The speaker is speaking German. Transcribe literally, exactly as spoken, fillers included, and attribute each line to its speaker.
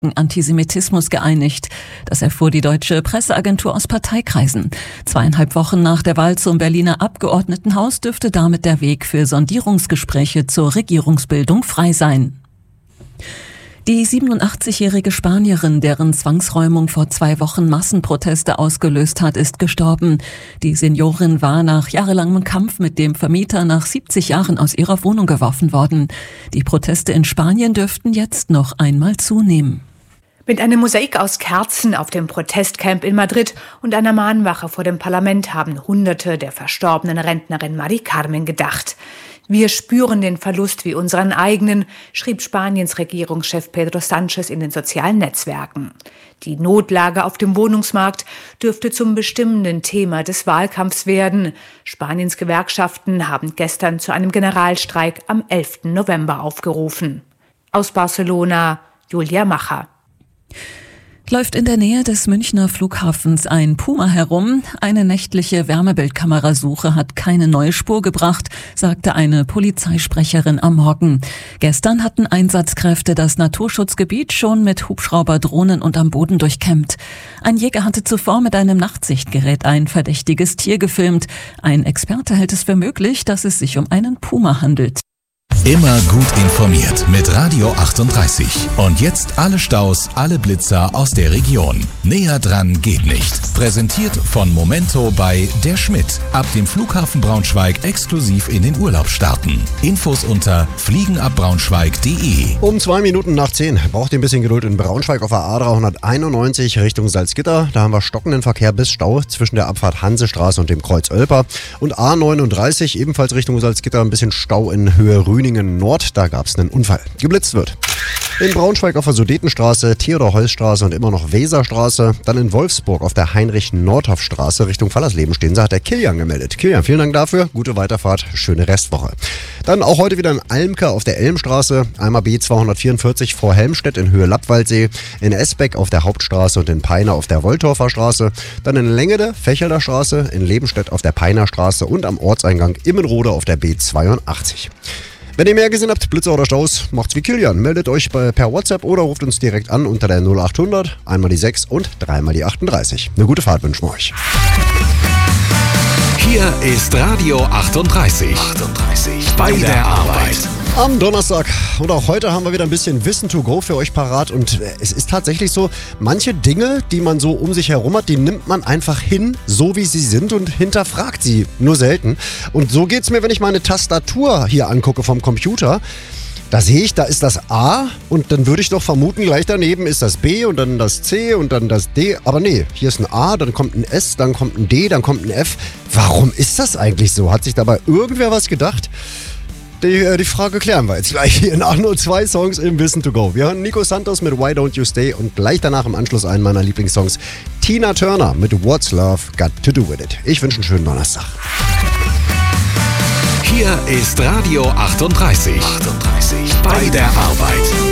Speaker 1: gegen Antisemitismus geeinigt. Das erfuhr die deutsche Presseagentur aus Parteikreisen. Zweieinhalb Wochen nach der Wahl zum Berliner Abgeordnetenhaus dürfte damit der Weg für Sondierungsgespräche zur Regierungsbildung frei sein. Die siebenundachtzigjährige Spanierin, deren Zwangsräumung vor zwei Wochen Massenproteste ausgelöst hat, ist gestorben. Die Seniorin war nach jahrelangem Kampf mit dem Vermieter nach siebzig Jahren aus ihrer Wohnung geworfen worden. Die Proteste in Spanien dürften jetzt noch einmal zunehmen.
Speaker 2: Mit einem Mosaik aus Kerzen auf dem Protestcamp in Madrid und einer Mahnwache vor dem Parlament haben Hunderte der verstorbenen Rentnerin Mari Carmen gedacht. Wir spüren den Verlust wie unseren eigenen, schrieb Spaniens Regierungschef Pedro Sánchez in den sozialen Netzwerken. Die Notlage auf dem Wohnungsmarkt dürfte zum bestimmenden Thema des Wahlkampfs werden. Spaniens Gewerkschaften haben gestern zu einem Generalstreik am elften November aufgerufen. Aus Barcelona, Julia Macher.
Speaker 1: Läuft in der Nähe des Münchner Flughafens ein Puma herum. Eine nächtliche Wärmebildkamerasuche hat keine neue Spur gebracht, sagte eine Polizeisprecherin am Morgen. Gestern hatten Einsatzkräfte das Naturschutzgebiet schon mit Hubschrauber, Drohnen und am Boden durchkämmt. Ein Jäger hatte zuvor mit einem Nachtsichtgerät ein verdächtiges Tier gefilmt. Ein Experte hält es für möglich, dass es sich um einen Puma handelt.
Speaker 3: Immer gut informiert mit Radio achtunddreißig. Und jetzt alle Staus, alle Blitzer aus der Region. Näher dran geht nicht. Präsentiert von Momento bei Der Schmidt. Ab dem Flughafen Braunschweig exklusiv in den Urlaub starten. Infos unter fliegenabbraunschweig punkt de.
Speaker 4: Um zwei Minuten nach zehn. Braucht ihr ein bisschen Geduld in Braunschweig auf der A dreihunderteinundneunzig Richtung Salzgitter. Da haben wir stockenden Verkehr bis Stau zwischen der Abfahrt Hansestraße und dem Kreuz Oelper. Und A neununddreißig ebenfalls Richtung Salzgitter. Ein bisschen Stau in Höhe Rüningen Nord, da gab es einen Unfall. Geblitzt wird. In Braunschweig auf der Sudetenstraße, Theodor-Heuss-Straße und immer noch Weserstraße. Dann in Wolfsburg auf der Heinrich-Nordhoff-Straße Richtung Fallersleben stehen sie, hat der Kilian gemeldet. Kilian, vielen Dank dafür. Gute Weiterfahrt, schöne Restwoche. Dann auch heute wieder in Almke auf der Elmstraße. Einmal B zweihundertvierundvierzig vor Helmstedt in Höhe Lappwaldsee. In Esbeck auf der Hauptstraße und in Peine auf der Wolltorfer Straße. Dann in Lengede, Fechelder Straße, in Lebenstedt auf der Peiner Straße und am Ortseingang Immenrode auf der B zweiundachtzig. Wenn ihr mehr gesehen habt, Blitzer oder Staus, macht's wie Kilian. Meldet euch bei, per WhatsApp oder ruft uns direkt an unter der null achthundert, einmal die sechs und dreimal die achtunddreißig. Eine gute Fahrt wünschen wir euch.
Speaker 3: Hier ist Radio achtunddreißig. achtunddreißig. Bei der Arbeit.
Speaker 4: Am Donnerstag und auch heute haben wir wieder ein bisschen Wissen to go für euch parat und es ist tatsächlich so, manche Dinge, die man so um sich herum hat, die nimmt man einfach hin, so wie sie sind und hinterfragt sie nur selten. Und so geht's mir, wenn ich meine Tastatur hier angucke vom Computer. Da sehe ich, da ist das A und dann würde ich doch vermuten, gleich daneben ist das B und dann das C und dann das D. Aber nee, hier ist ein A, dann kommt ein S, dann kommt ein D, dann kommt ein F. Warum ist das eigentlich so? Hat sich dabei irgendwer was gedacht? Die, die Frage klären wir jetzt gleich hier nach nur zwei Songs im Wissen to go. Wir hören Nico Santos mit Why Don't You Stay und gleich danach im Anschluss einen meiner Lieblingssongs, Tina Turner mit What's Love Got to Do With It. Ich wünsche einen schönen Donnerstag.
Speaker 3: Hier ist Radio achtunddreißig. achtunddreißig. Bei der Arbeit.